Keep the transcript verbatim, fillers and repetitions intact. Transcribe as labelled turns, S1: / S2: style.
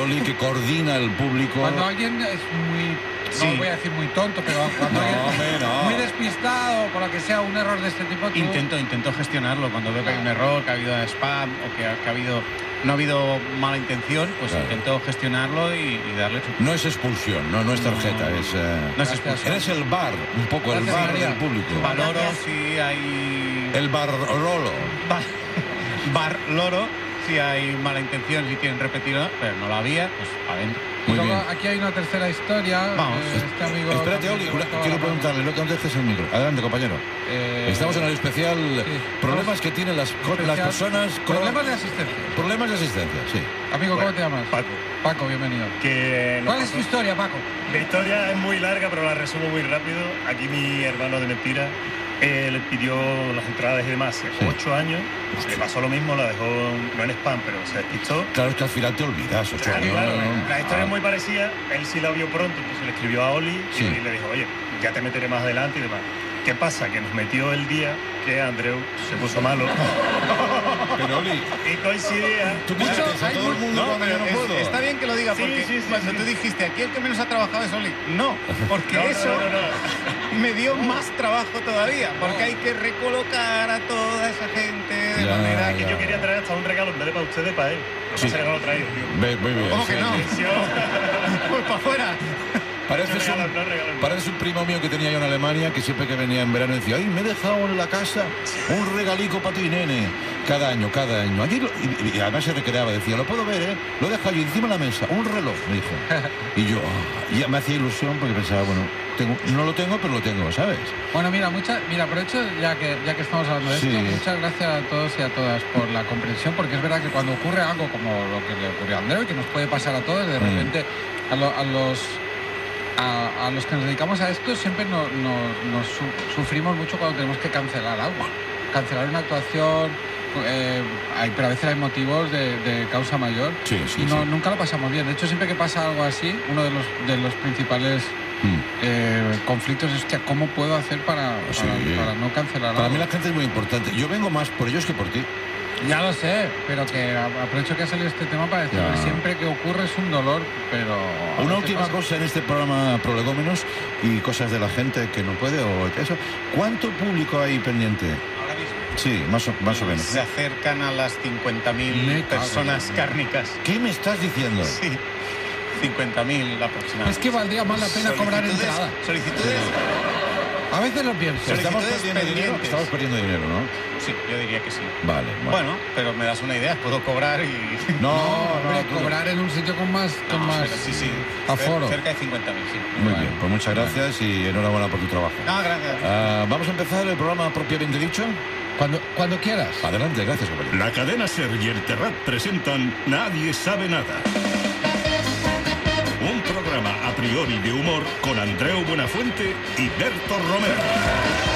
S1: Oli, que coordina el público.
S2: Cuando alguien es muy...
S3: Sí.
S2: No voy a decir muy tonto, pero cuando
S1: No,
S2: alguien
S1: hombre, no.
S2: muy despistado, por lo que sea, un error de este tipo... tú-
S3: Intento, intento gestionarlo cuando veo que hay un error, que ha habido spam o que ha, que ha habido no ha habido mala intención, pues
S1: Claro.
S3: intento gestionarlo y, y darle su...
S1: No es expulsión, no, no es tarjeta, es... eh,
S3: No es
S2: Gracias.
S3: expulsión.
S1: Eres el bar, un poco el
S2: Gracias,
S1: bar
S2: María.
S1: del público.
S3: Valoro
S2: Gracias.
S3: si hay...
S1: El bar rolo.
S3: Bar, bar loro, si hay mala intención, si quieren repetirlo, pero no la había, pues adentro.
S2: Y
S1: Muy
S2: luego
S1: bien.
S2: aquí hay una tercera historia.
S3: Vamos.
S2: eh, Este amigo
S1: Espérate, Oli,
S2: también
S1: una-
S2: levantaba
S1: quiero
S2: la mano.
S1: preguntarle, no dejes el micro. Adelante, compañero.
S2: Eh,
S1: Estamos en el especial
S2: sí.
S1: problemas
S2: Vamos.
S1: que tienen las, co-
S2: especial-
S1: las personas con...
S2: Problemas de asistencia.
S1: Problemas de asistencia, sí.
S2: Amigo, ¿cómo
S4: Bueno,
S2: te llamas?
S4: Paco.
S2: Paco, bienvenido.
S4: Que nos
S2: ¿Cuál es
S4: pasó-
S2: tu historia, Paco?
S4: Mi historia es muy larga, pero la resumo muy rápido. Aquí mi hermano de mentira eh, le pidió las entradas y demás hace
S1: Sí.
S4: ocho años. Le pasó lo mismo, la dejó no en spam, pero se despistó.
S1: Claro, es que al final te olvidas, ocho
S4: Claro,
S1: años.
S4: claro,
S1: ¿no?
S4: la historia
S1: Ah,
S4: es muy parecida. Él sí la vio pronto, entonces le escribió a Oli
S1: Sí.
S4: y le dijo, oye, ya te meteré más adelante y demás. ¿Qué pasa? Que nos metió el día que Andreu se puso malo
S1: Pero, Oli,
S4: y coincidía...
S1: tú metes a
S2: hay
S1: todo el
S2: mu-
S1: mundo
S3: No,
S1: cuando yo
S3: pero
S1: no
S3: es-
S1: puedo.
S3: está bien que lo diga,
S4: Sí,
S3: porque
S4: sí, sí,
S3: cuando
S4: sí.
S3: tú dijiste aquí el que menos ha trabajado es Oli. No, porque
S4: No, no,
S3: eso
S4: no, no.
S3: me dio más trabajo todavía, porque hay que recolocar a toda esa gente de
S1: Ya,
S3: manera
S4: Que
S3: que...
S4: yo quería traer hasta un regalo en vez de para ustedes, para él. Lo que
S1: Sí.
S4: pasa es que no lo he traído, tío.
S1: Ve- muy bien.
S3: ¿Cómo que no? Pues para afuera.
S1: Pareces
S4: No
S1: un,
S4: regalo, no regalo.
S1: pareces un primo mío que tenía yo en Alemania que siempre que venía en verano decía, ay, me he dejado en la casa un regalico para ti, nene. Cada año, cada año. Allí lo- y, y además se recreaba, decía, lo puedo ver, ¿eh? Lo he dejado yo encima de la mesa, un reloj, me dijo. Y yo, ah, y ya me hacía ilusión porque pensaba, bueno, tengo, no lo tengo, pero lo tengo, ¿sabes?
S2: Bueno, mira, mucha, mira, aprovecho ya que, ya que estamos hablando de
S1: Sí.
S2: esto, muchas gracias a todos y a todas por la comprensión, porque es verdad que cuando ocurre algo como lo que le ocurrió a Andreu y que nos puede pasar a todos, de
S1: Mm.
S2: repente a, lo- a los... A, a los que nos dedicamos a esto siempre no- no- nos su- sufrimos mucho cuando tenemos que cancelar algo. Cancelar una actuación, eh, hay, pero a veces hay motivos de, de causa mayor
S1: Sí, sí,
S2: y no,
S1: sí.
S2: nunca lo pasamos bien. De hecho, siempre que pasa algo así, uno de los, de los principales
S1: Mm.
S2: eh, conflictos es que cómo puedo hacer para,
S1: Sí.
S2: para, para no cancelar
S1: Para
S2: algo.
S1: mí la gente es muy importante. Yo vengo más por ellos que por ti.
S2: Ya lo sé, pero que a- aprovecho que ha salido este tema para decir
S1: Ya.
S2: que siempre que ocurre es un dolor, pero... a
S1: Una
S2: veces
S1: última
S2: pasa.
S1: cosa en este programa Prolegómenos y cosas de la gente que no puede o eso. ¿Cuánto público hay pendiente?
S3: Ahora mismo
S1: Sí, más o, más o menos.
S3: se acercan a las cincuenta
S2: Me
S3: mil
S2: cago
S3: personas
S2: en-
S3: cárnicas.
S1: ¿Qué me estás diciendo?
S3: Sí, cincuenta mil aproximadamente.
S2: Es que valdría más la pena cobrar
S3: Solicitudes-
S2: entrada.
S3: Solicitudes,
S2: A veces lo pienso.
S3: Solicitudes
S1: Estamos perdiendo dinero.
S3: pendientes.
S1: Estamos perdiendo dinero, ¿no?
S3: sí, yo diría que sí.
S1: Vale, bueno.
S3: Bueno, pero me das una idea, puedo cobrar y...
S1: No,
S2: No,
S1: no,
S2: hombre,
S1: tú no.
S2: cobrar en un sitio con más... Con
S3: No,
S2: más
S3: pero sí, sí.
S2: aforo.
S3: Cerca de cincuenta mil, sí.
S1: Muy
S2: Vale.
S1: bien, pues muchas gracias y enhorabuena por tu trabajo.
S3: No, gracias.
S1: Ah, Vamos a empezar el programa propiamente dicho.
S2: Cuando, cuando quieras.
S1: Adelante, gracias, compañero.
S5: La cadena Ser y el Terrat presentan Nadie sabe nada. Un programa a priori de humor con Andreu Buenafuente y Berto Romero.